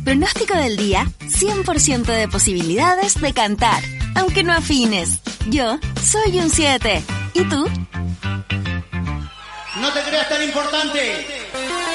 Pronóstico del día, 100% de posibilidades de cantar, aunque no afines. Yo soy un 7. ¿Y tú? No te creas tan importante.